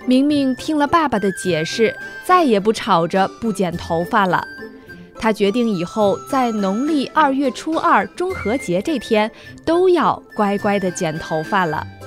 明明听了爸爸的解释，再也不吵着不剪头发了。他决定以后在农历2月初2中和节这天都要乖乖地剪头发了。